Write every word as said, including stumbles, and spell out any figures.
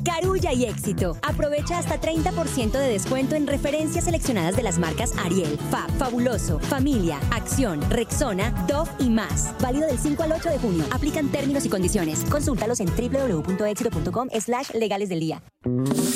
Carulla y Éxito. Aprovecha hasta treinta por ciento de descuento en referencias seleccionadas de las marcas Ariel, Fab, Fabuloso, Familia, Acción, Rexona, Dove y más. Válido del cinco al ocho de junio. Aplican términos y condiciones. Consúltalos en w w w punto éxito punto com slash legales del día.